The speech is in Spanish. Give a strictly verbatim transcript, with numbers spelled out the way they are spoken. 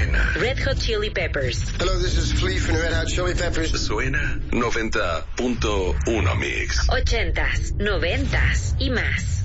Suena. Red Hot Chili Peppers. Hello, this is Flea from the Red Hot Chili Peppers. Suena noventa punto uno Mix. Ochentas, noventas y más.